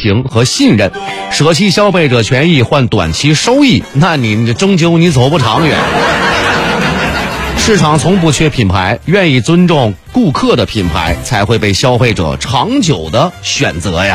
平和信任。舍弃消费者权益换短期收益，那你终究你走不长远。市场从不缺品牌，愿意尊重顾客的品牌才会被消费者长久的选择呀。